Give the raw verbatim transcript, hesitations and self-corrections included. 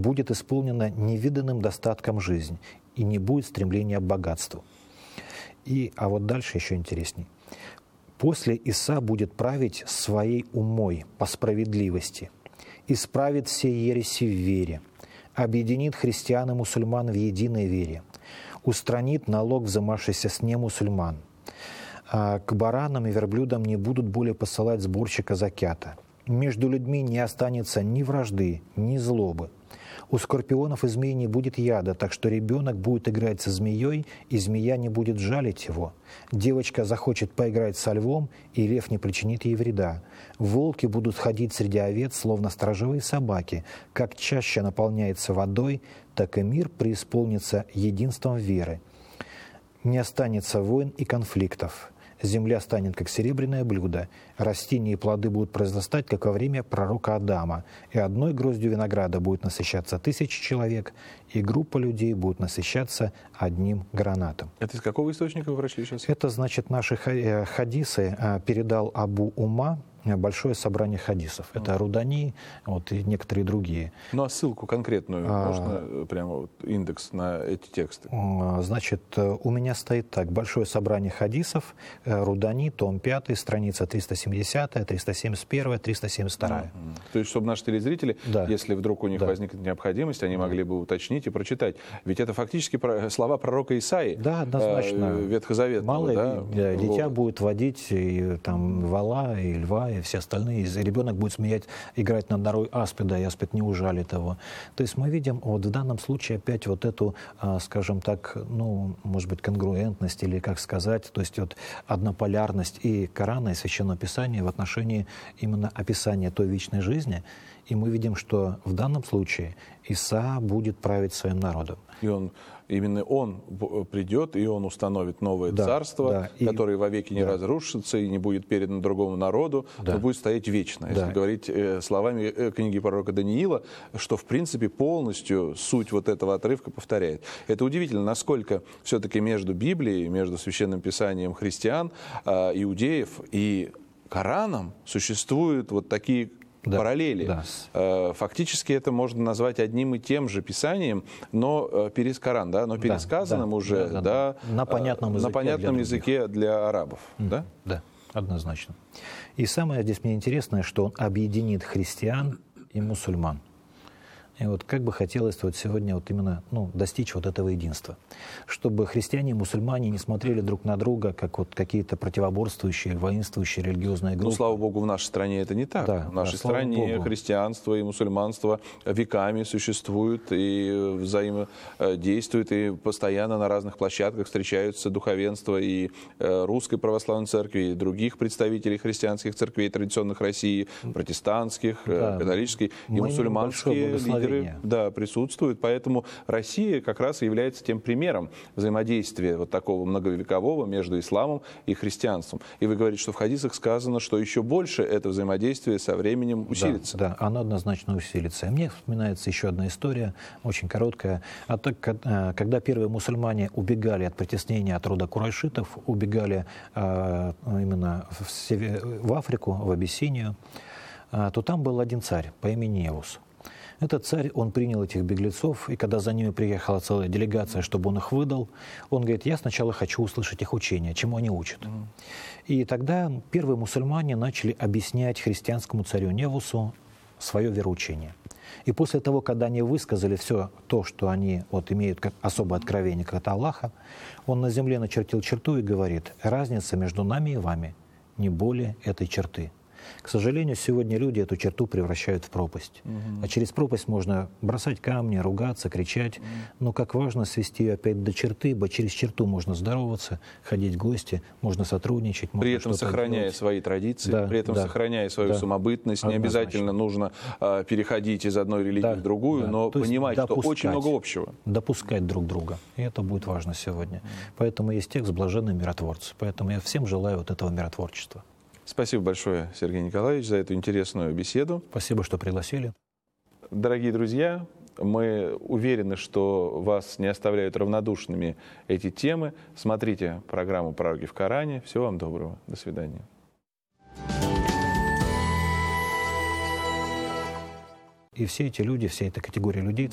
будет исполнена невиданным достатком жизнь, и не будет стремления к богатству. И, а вот дальше еще интересней. После Иса будет править своей умой по справедливости, исправит все ереси в вере, объединит христиан и мусульман в единой вере, устранит налог, взымавшийся с немусульман. К баранам и верблюдам не будут более посылать сборщика закята. Между людьми не останется ни вражды, ни злобы. У скорпионов и змей не будет яда, так что ребенок будет играть со змеей, и змея не будет жалить его. Девочка захочет поиграть со львом, и лев не причинит ей вреда. Волки будут ходить среди овец, словно сторожевые собаки. Как чаще наполняется водой, так и мир преисполнится единством веры. Не останется войн и конфликтов. Земля станет, как серебряное блюдо. Растения и плоды будут произрастать, как во время пророка Адама. И одной гроздью винограда будет насыщаться тысячи человек, и группа людей будет насыщаться одним гранатом. Это из какого источника вы прочли сейчас? Это, значит, наши хадисы передал Абу Ума, большое собрание хадисов. Это mm. Рудани, вот, и некоторые другие. Ну а ссылку конкретную, а, можно прямо вот индекс на эти тексты? Значит, у меня стоит так. Большое собрание хадисов, Рудани, том пятый, страница триста семидесятая, триста семьдесят первая, триста семьдесят вторая. Mm-hmm. То есть, чтобы наши телезрители, да. если вдруг у них да. возникнет необходимость, они могли бы уточнить и прочитать. Ведь это фактически слова пророка Исаии. Да, однозначно. Э, Ветхозаветного. Малое да? дитя вот. будет водить и, там, вала, и льва, и все остальные. И ребенок будет смеять, играть над норой аспида, и аспид не ужалит его. То есть мы видим вот в данном случае опять вот эту, скажем так, ну, может быть, конгруентность, или как сказать, то есть вот однополярность и Корана, и Священного Писания в отношении именно описания той вечной жизни. И мы видим, что в данном случае Иса будет править своим народом. И он, именно он придет, и он установит новое да, царство, да, и, которое вовеки не да. разрушится и не будет передано другому народу, да. но будет стоять вечно. Если да. говорить э, словами э, книги пророка Даниила, что в принципе полностью суть вот этого отрывка повторяет. Это удивительно, насколько все-таки между Библией, между Священным Писанием христиан, э, иудеев и Кораном существуют вот такие Да, параллели. Да. Фактически это можно назвать одним и тем же писанием, но перес Коран, да, но пересказанным да, уже да, да, да, на понятном языке, на понятном для, языке для арабов. Mm, да? да, однозначно. И самое здесь мне интересное, что он объединит христиан и мусульман. И вот как бы хотелось вот сегодня вот именно ну, достичь вот этого единства. Чтобы христиане и мусульмане не смотрели друг на друга, как вот какие-то противоборствующие, воинствующие религиозные группы. Ну, слава Богу, в нашей стране это не так. Да, в нашей да, стране христианство и мусульманство веками существуют и взаимодействуют, и постоянно на разных площадках встречаются духовенство и Русской Православной Церкви, и других представителей христианских церквей традиционных России, протестантских, да, католических и мусульманские лидеры. Да, присутствуют, поэтому Россия как раз и является тем примером взаимодействия вот такого многовекового между исламом и христианством. И вы говорите, что в хадисах сказано, что еще больше это взаимодействие со временем усилится. Да, да, оно однозначно усилится. И мне вспоминается еще одна история, очень короткая. А так, когда первые мусульмане убегали от притеснения от рода курайшитов, убегали а, именно в, север, в Африку, в Абиссинию, а, то там был один царь по имени Невус. Этот царь, он принял этих беглецов, и когда за ними приехала целая делегация, чтобы он их выдал, он говорит, я сначала хочу услышать их учения, чему они учат. Mm. И тогда первые мусульмане начали объяснять христианскому царю Невусу свое вероучение. И после того, когда они высказали все то, что они вот, имеют как особое откровение от Аллаха, он на земле начертил черту и говорит, разница между нами и вами не более этой черты. К сожалению, сегодня люди эту черту превращают в пропасть. Угу. А через пропасть можно бросать камни, ругаться, кричать. Угу. Но как важно свести ее опять до черты, ибо через черту можно здороваться, ходить в гости, можно сотрудничать. Можно при этом сохраняя делать. свои традиции, да, при этом да, сохраняя свою да, самобытность. Не обязательно нужно а, переходить из одной религии да, в другую, да. но То понимать, допускать, что очень много общего. Допускать друг друга. И это будет важно сегодня. Угу. Поэтому есть текст «Блаженные миротворцы». Поэтому я всем желаю вот этого миротворчества. Спасибо большое, Сергей Николаевич, за эту интересную беседу. Спасибо, что пригласили. Дорогие друзья, мы уверены, что вас не оставляют равнодушными эти темы. Смотрите программу «Пророки в Коране». Всего вам доброго. До свидания. И все эти люди, вся эта категория людей